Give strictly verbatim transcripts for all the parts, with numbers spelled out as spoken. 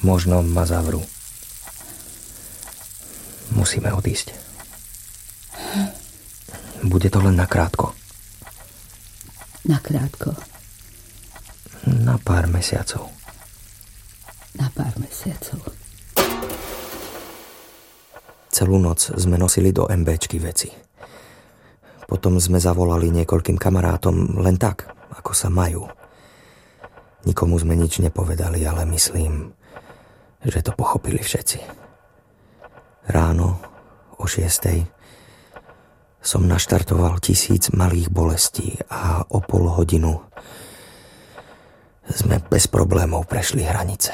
Možno ma zavrú. Musíme odísť. Bude to len nakrátko. Nakrátko? Na pár mesiacov. Na pár mesiacov. Celú noc sme nosili do MBčky veci. Potom sme zavolali niekoľkým kamarátom len tak, ako sa majú. Nikomu sme nič nepovedali, ale myslím, že to pochopili všetci. Ráno o šiestej som naštartoval tisíc malých bolestí a o pol hodinu sme bez problémov prešli hranice.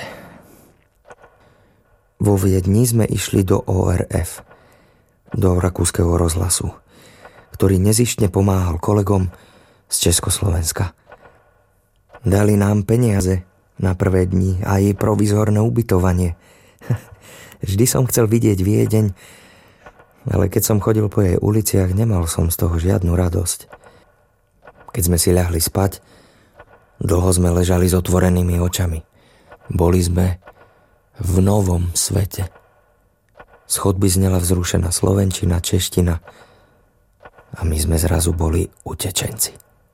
Vo Viedni sme išli do ó er ef, do rakúskeho rozhlasu, ktorý nezištne pomáhal kolegom z Československa. Dali nám peniaze na prvé dni a jej provizorné ubytovanie. Vždy som chcel vidieť Viedeň, ale keď som chodil po jej uliciach, nemal som z toho žiadnu radosť. Keď sme si ľahli spať, dlho sme ležali s otvorenými očami. Boli sme v novom svete. Z chodby znela vzrušená slovenčina, čeština a my sme zrazu boli utečenci.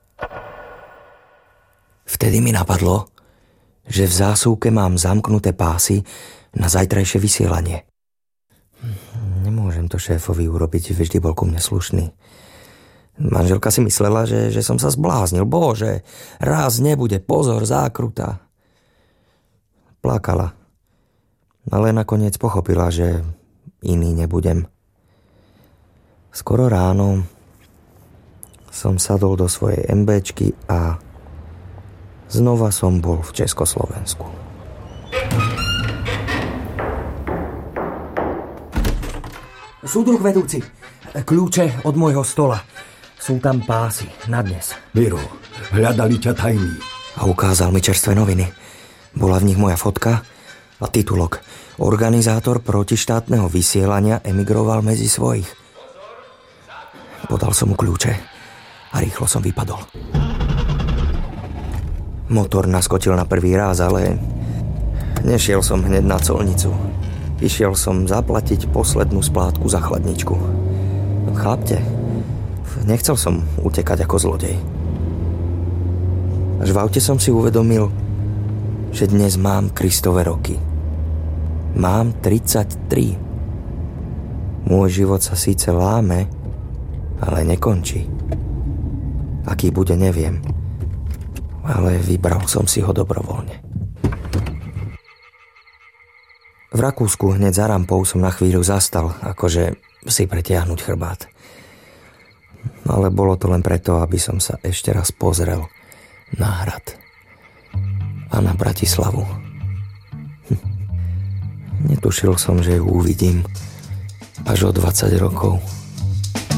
Vtedy mi napadlo, že v zásuvke mám zamknuté pásy na zajtrajšie vysielanie. Nemôžem to šéfovi urobiť, vždy bol ku mne slušný. Manželka si myslela, že, že som sa zbláznil. Bože, raz nebude, pozor, zákruta. Plakala, ale nakoniec pochopila, že iný nebudem. Skoro ráno som sadol do svojej MBčky a znova som bol v Československu. Súdruh vedúci, kľúče od môjho stola. Sú tam pásy na dnes. Miro, hľadali ťa tajní. A ukázal mi čerstvé noviny. Bola v nich moja fotka a titulok. Organizátor protištátneho vysielania emigroval medzi svojich. Podal som mu kľúče a rýchlo som vypadol. Motor naskočil na prvý ráz, ale nešiel som hneď na colnicu. Išiel som zaplatiť poslednú splátku za chladničku. Chápte? Nechcel som utekať ako zlodej. Až v aute som si uvedomil, že dnes mám Kristove roky. Mám tridsaťtri. Môj život sa síce láme, ale nekončí. Aký bude, neviem. Ale vybral som si ho dobrovoľne. V Rakúsku hneď za rampou som na chvíľu zastal, akože si pretiahnuť chrbát. Ale bolo to len preto, aby som sa ešte raz pozrel na hrad a na Bratislavu. Hm. Netušil som, že ju uvidím až o dvadsať rokov.